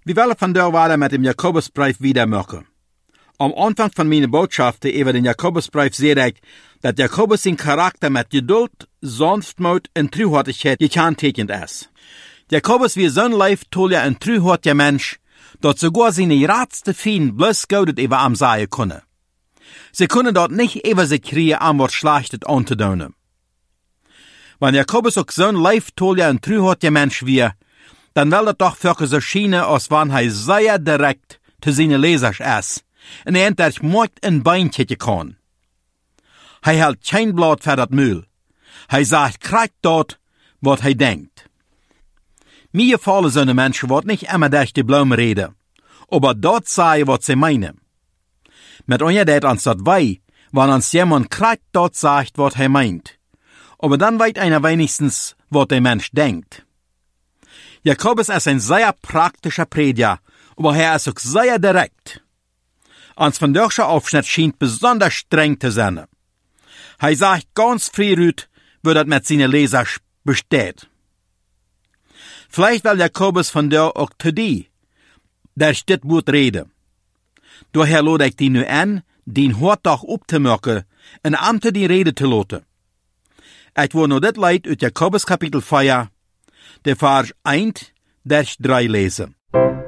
Wir wollen von der weiter mit dem Jakobusbrief weitermachen. Am Anfang von meiner Botschaft über den Jakobusbrief sehe ich, dass Jakobus sein Charakter mit Geduld, Sanftmut und Treuhärtigkeit gekennzeichnet ist. Jakobus wie so ein leiftoller und treuhärtiger Mensch, dass sogar seine ratste Fienden bloß Gaudet über am sagen können. Sie können dort nicht über sich kriegen, am was Schlechtes anzudonen. Wenn Jakobus auch so ein leiftoller und treuhärtiger Mensch wäre, dann will das doch für so schienen, als wenn er sehr direkt zu seinen Lesern ist. Und er endlich mocht ein Bein kicken kann. Er hält kein Blatt für das Mühl. Er sagt, kriegt dort, was er denkt. Mir gefallen so eine Menschen, die nicht immer durch die Blumen reden, aber dort sagen, was sie meinen. Mit uns das ans das wei, wenn uns jemand kriegt dort sagt, was er meint. Aber dann weiß einer wenigstens, was der Mensch denkt. Jakobus ist ein sehr praktischer Prediger, aber er ist auch sehr direkt. Ans von dieser Aufschnitt scheint besonders streng zu sein. Er sagt ganz früh, wie das mit seinen Lesern besteht. Vielleicht will Jakobus von der auch zu dir, der steht gut reden. Daher lade ich dich nu an, den Hortag aufzumachen und amte die Rede zu lassen. Ich will nur das Leid aus Jakobus Kapitel 4, der Vers 1 durch 3 lesen.